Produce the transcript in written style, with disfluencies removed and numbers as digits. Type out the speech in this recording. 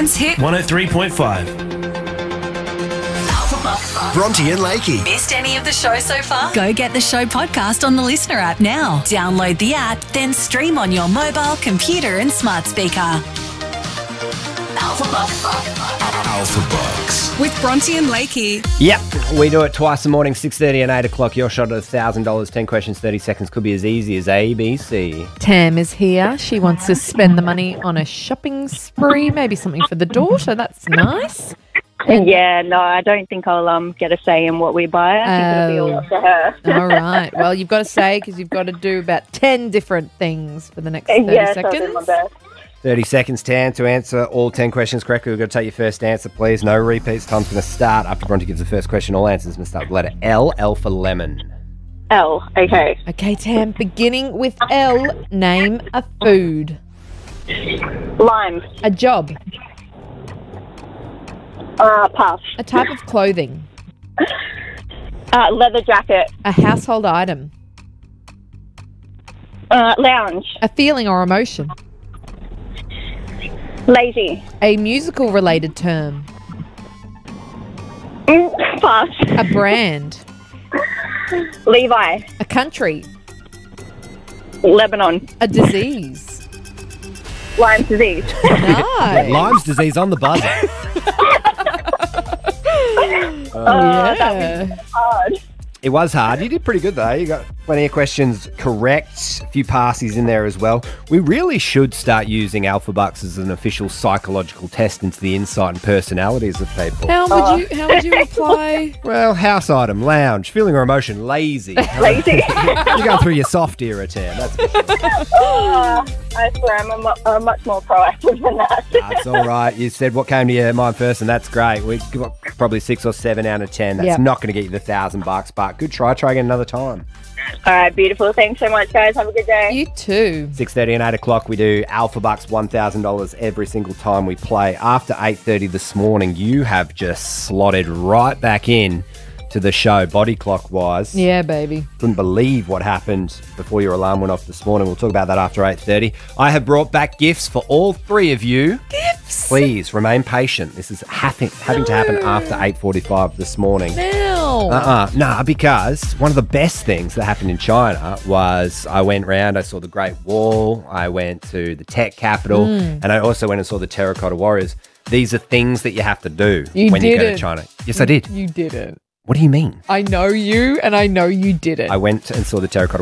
Melbourne's hit 103.5. Bronte and Lakey. Missed any of the show so far? Go get the show podcast on the Listener app now. Download the app, then stream on your mobile, computer and smart speaker. Alpha Bucks. With Bronte and Lakey. Yep, we do it twice a morning, 6:30 and 8 o'clock. Your shot at $1,000, 10 questions, 30 seconds. Could be as easy as A, B, C. Tam is here. She wants to spend the money on a shopping spree, maybe something for the daughter. That's nice. Yeah, no, I don't think I'll get a say in what we buy. I think it'll be all up to her. All right. Well, you've got to say because you've got to do about 10 different things for the next 30 Yes, seconds. I'll do my best. 30 seconds, Tan, to answer all 10 questions correctly. We've got to take your first answer, please. No repeats. Time's going to start after Bronte gives the first question. All answers must start with letter L. L for lemon. L, okay. Okay, Tam, beginning with L, name a food. Lime, A job. pass. A type of clothing. Leather jacket, A household item. lounge, A feeling or emotion. lazy, A musical-related term. pass. A brand. Levi, A country. Lebanon, A disease. Lyme disease. Nice. Lyme's disease on the buzzer. Yeah. Hard. It was hard. You did pretty good, though. You got plenty of questions correct. A few passes in there as well. We really should start using Alpha Bucks as an official psychological test into the insight and personalities of people. How would you apply? Well, house item, lounge, feeling or emotion, lazy. Lazy. You're going through your soft era, Tam. That's for sure. I swear I'm much more proactive than that. That's all right. You said what came to your mind first, and that's great. We got probably 6 or 7 out of 10. That's Yep. not going to get you the $1,000, but good try. Try again another time. All right, beautiful. Thanks so much, guys. Have a good day. You too. 6:30 and 8 o'clock, we do Alpha Bucks $1,000 every single time we play. After 8:30 this morning, you have just slotted right back in to the show, body clock wise. Yeah, baby. Couldn't believe what happened before your alarm went off this morning. We'll talk about that after 8:30. I have brought back gifts for all 3 of you. Gifts? Please remain patient. This is having to happen after 8:45 this morning. Now. Nah, because one of the best things that happened in China was I went round, I saw the Great Wall, I went to the tech capital, and I also went and saw the Terracotta Warriors. These are things that you have to do when you go to China. Yes, I did. You didn't. What do you mean? I know you, and I know you didn't. I went and saw the Terracotta